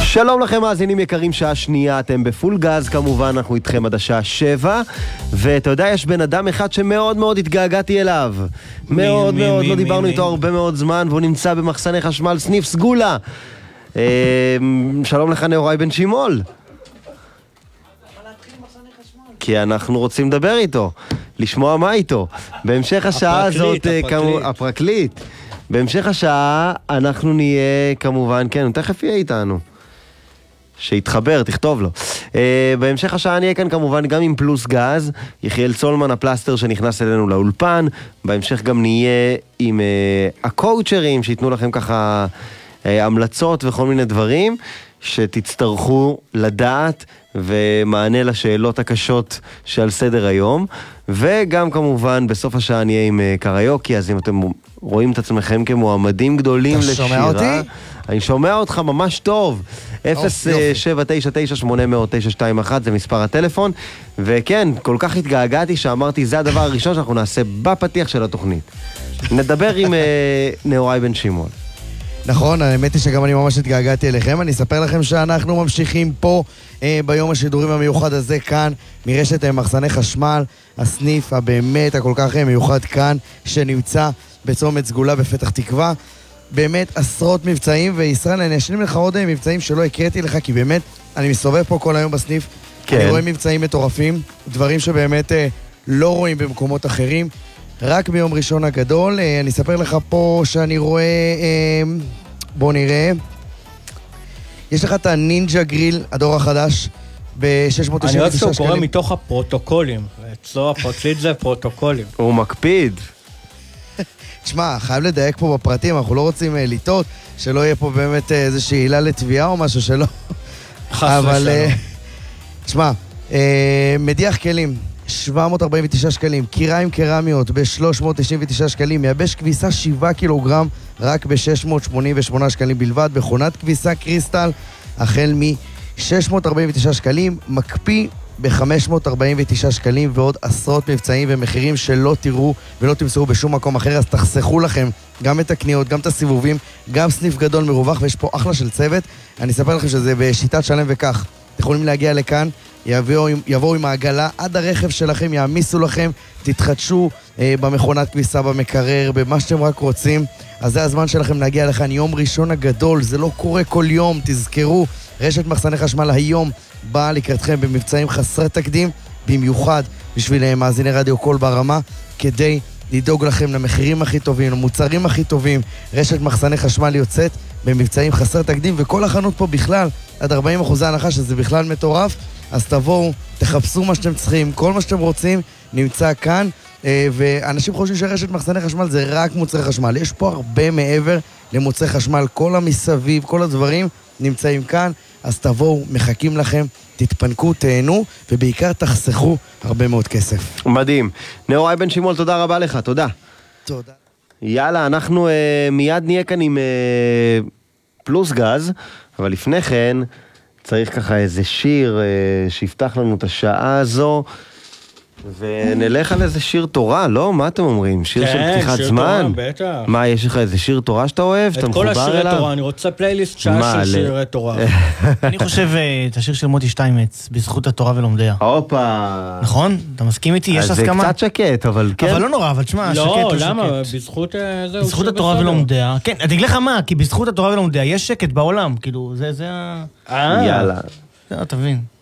שלום לכם מאזינים יקרים, שעה שנייה, אתם בפול גז, כמובן אנחנו איתכם עד השעה 7, ואתה יודע, יש בן אדם אחד שמאוד מאוד התגעגעתי אליו, מאוד מאוד, לא דיברנו איתו הרבה מאוד זמן, והוא נמצא במחסני חשמל, סניף סגולה. שלום לך נאורי בן שימול. כי אנחנו רוצים לדבר איתו, לשמוע מה איתו. בהמשך השעה הזאת, הפרקליט. בהמשך השעה אנחנו נהיה כמובן, כן, הוא תכף יהיה איתנו. שיתחבר, תכתוב לו. בהמשך השעה נהיה כאן כמובן גם עם פלוס גז, יחיאל צולמן הפלסטר שנכנס אלינו לאולפן, בהמשך גם נהיה עם הקואוצ'רים שיתנו לכם ככה המלצות וכל מיני דברים שתצטרכו לדעת ומענה לשאלות הקשות שעל סדר היום, וגם כמובן בסוף השעה נהיה עם קריוקי, אז אם אתם רואים את עצמכם כמועמדים גדולים לשירה, שומע אותי? אני שומע אותך ממש טוב. 079980921 זה מספר הטלפון, וכן, כל כך התגעגעתי שאמרתי זה הדבר הראשון שאנחנו נעשה בפתיח של התוכנית. נדבר עם נאורי בן שימול. נכון, האמת היא שגם אני ממש התגעגעתי אליכם. אני אספר לכם שאנחנו ממשיכים פה ביום השידורים המיוחד הזה כאן, מרשת מחסני חשמל, הסניף הבאמת הכל כך מיוחד כאן, שנמצא בצומת סגולה בפתח תקווה. באמת עשרות מבצעים, וישראל, אני אשלים לך עוד מבצעים שלא הקראתי לך, כי באמת אני מסתובב פה כל היום בסניף, כן. אני רואה מבצעים מטורפים, דברים שבאמת לא רואים במקומות אחרים. רק ביום ראשון הגדול, אני אספר לך פה שאני רואה, בוא נראה, יש לך את הנינג'ה גריל, הדור החדש, ב-699 שקלים. אני אוהב שהוא קורא מתוך הפרוטוקולים, אצלו הפרקליט זה פרוטוקולים. הוא מקפיד. תשמע, חייב לדייק פה בפרטים, אנחנו לא רוצים לטעות, שלא יהיה פה באמת איזושהי עילה לתביעה או משהו שלא. חס ושלום. תשמע, מדיח כלים, 749 שקלים, קיריים קרמיות ב-399 שקלים, מייבש כביסה 7 קילוגרם רק ב-688 שקלים בלבד, מכונת כביסה קריסטל החל מ-649 שקלים, מקפיא ב-549 שקלים, ועוד עשרות מבצעים ומחירים שלא תראו ולא תמצאו בשום מקום אחר. אז תחסכו לכם גם את הקניות, גם את הסיבובים, גם סניף גדול מרווח, ויש פה אחלה של צוות. אני אספר לכם שזה בשיטת שלם וכך, אתם יכולים להגיע לכאן, יבואו עם העגלה עד הרכב שלכם, יעמיסו לכם, תתחדשו במכונת כביסה, במקרר, במה שאתם רק רוצים. אז זה הזמן שלכם להגיע לכאן, יום ראשון הגדול, זה לא קורה כל יום, תזכרו, רשת מחסני חשמל היום באה לקראתכם במבצעים חסרי תקדים, במיוחד בשביל מאזיני רדיו קול ברמה, כדי לדאוג לכם למחירים הכי טובים, למוצרים הכי טובים. רשת מחסני חשמל יוצאת במבצעים חסרי תקדים, וכל החנות פה בכלל עד 40% הנחה, שזה בכלל מטורף. אז תבואו, תחפשו מה שאתם צריכים, כל מה שאתם רוצים נמצא כאן, ואנשים חושבים שרשת מחסני חשמל זה רק מוצרי חשמל. יש פה הרבה מעבר למוצרי חשמל, כל המסביב, כל הדברים נמצאים כאן. אז תבואו, מחכים לכם, תתפנקו, תהנו, ובעיקר תחסכו הרבה מאוד כסף. מדהים. נאורי בן שימול, תודה רבה לך, תודה. תודה. יאללה, אנחנו מיד נהיה כאן עם פלוס גז, אבל לפני כן צריך ככה איזה שיר שיפתח לנו את השעה הזו, ונלך על איזה שיר תורה, לא? מה אתם אומרים? שיר של פתיחת זמן? תורה, בטח. מה, יש לך איזה שיר תורה שאתה אוהב? את כל השירי תורה, אני רוצה פלייליסט שעה של שירי תורה. אני חושב את השיר של מוטי שטיימץ, בזכות התורה ולומדיה. הופה. נכון? אתה מסכים איתי? יש הסכמה? זה קצת שקט, אבל כן. אבל לא נורא, אבל תשמע, שקט לא, הוא שקט. למה? בזכות התורה ולומדיה. כן, אני אגיד לך מה, כי בזכות התורה ולומדיה יש שקט בעולם, כאילו, זה יאללה. זה, תבין.